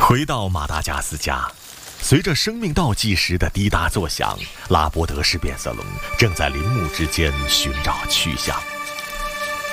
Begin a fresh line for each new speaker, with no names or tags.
回到马达加斯加，随着生命倒计时的滴答作响，拉波德式变色龙正在林木之间寻找去向。